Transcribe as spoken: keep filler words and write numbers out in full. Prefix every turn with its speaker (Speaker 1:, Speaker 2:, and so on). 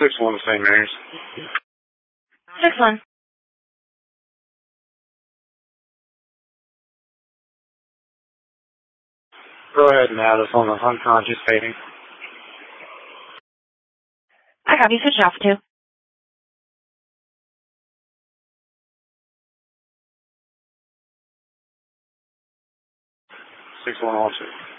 Speaker 1: Six one Saint Mary's.
Speaker 2: Six one.
Speaker 1: Go ahead and add us on the unconscious fading.
Speaker 2: I got you. Switch it off for two.
Speaker 1: Six one one two.